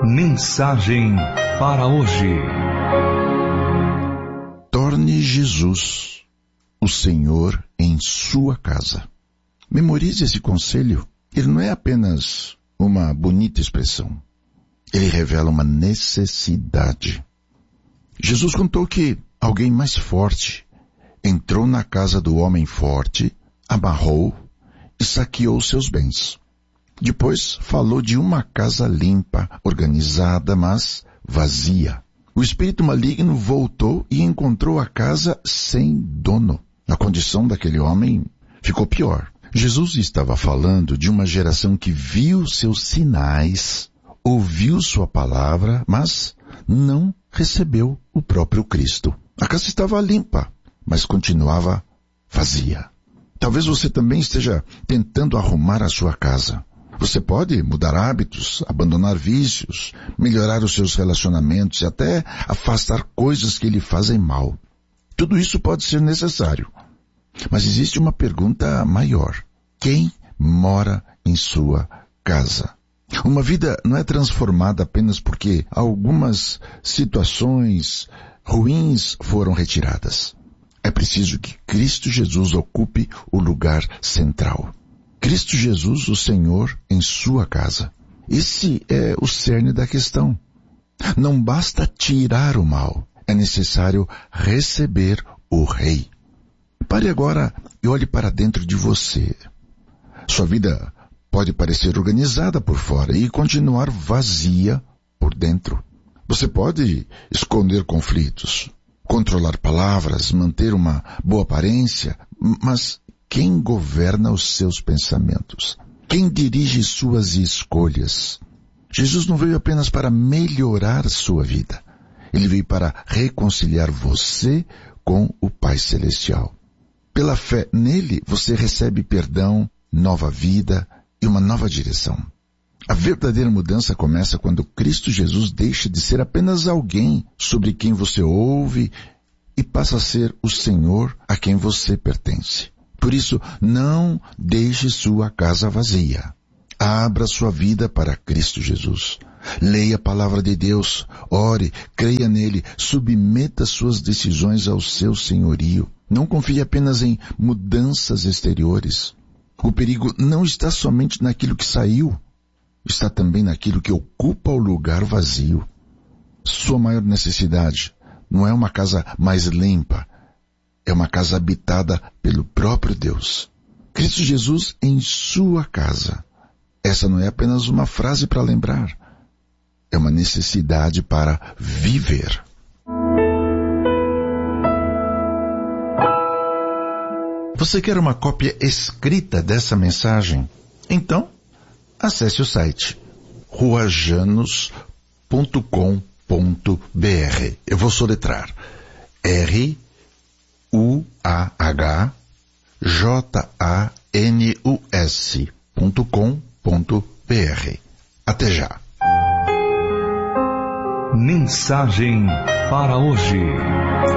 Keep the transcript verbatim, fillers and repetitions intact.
Mensagem para hoje. Torne Jesus o Senhor em sua casa. Memorize esse conselho. Ele não é apenas uma bonita expressão. Ele revela uma necessidade. Jesus contou que alguém mais forte entrou na casa do homem forte, amarrou e saqueou seus bens. Depois falou de uma casa limpa, organizada, mas vazia. O espírito maligno voltou e encontrou a casa sem dono. A condição daquele homem ficou pior. Jesus estava falando de uma geração que viu seus sinais, ouviu sua palavra, mas não recebeu o próprio Cristo. A casa estava limpa, mas continuava vazia. Talvez você também esteja tentando arrumar a sua casa. Você pode mudar hábitos, abandonar vícios, melhorar os seus relacionamentos e até afastar coisas que lhe fazem mal. Tudo isso pode ser necessário. Mas existe uma pergunta maior. Quem mora em sua casa? Uma vida não é transformada apenas porque algumas situações ruins foram retiradas. É preciso que Cristo Jesus ocupe o lugar central. Cristo Jesus, o Senhor, em sua casa. Esse é o cerne da questão. Não basta tirar o mal, é necessário receber o Rei. Pare agora e olhe para dentro de você. Sua vida pode parecer organizada por fora e continuar vazia por dentro. Você pode esconder conflitos, controlar palavras, manter uma boa aparência, mas quem governa os seus pensamentos? Quem dirige suas escolhas? Jesus não veio apenas para melhorar sua vida. Ele veio para reconciliar você com o Pai Celestial. Pela fé nele, você recebe perdão, nova vida e uma nova direção. A verdadeira mudança começa quando Cristo Jesus deixa de ser apenas alguém sobre quem você ouve e passa a ser o Senhor a quem você pertence. Por isso, não deixe sua casa vazia. Abra sua vida para Cristo Jesus. Leia a palavra de Deus, ore, creia nele, submeta suas decisões ao seu senhorio. Não confie apenas em mudanças exteriores. O perigo não está somente naquilo que saiu, está também naquilo que ocupa o lugar vazio. Sua maior necessidade não é uma casa mais limpa, é uma casa habitada pelo próprio Deus. Cristo Jesus em sua casa. Essa não é apenas uma frase para lembrar. É uma necessidade para viver. Você quer uma cópia escrita dessa mensagem? Então, acesse o site rua janos ponto com ponto b r. Eu vou soletrar. R U A H J A N U S ponto com ponto b r. Até já. Mensagem para hoje.